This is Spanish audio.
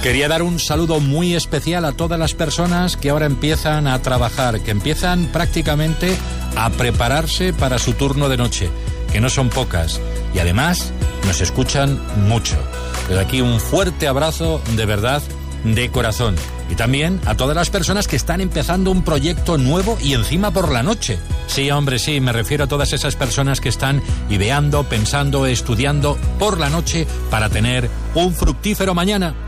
Quería dar un saludo muy especial a todas las personas que ahora empiezan a trabajar, que empiezan prácticamente a prepararse para su turno de noche, que no son pocas, y además nos escuchan mucho. Desde aquí un fuerte abrazo, de verdad, de corazón. Y también a todas las personas que están empezando un proyecto nuevo y encima por la noche. Sí, hombre, sí, me refiero a todas esas personas que están ideando, pensando, estudiando por la noche para tener un fructífero mañana.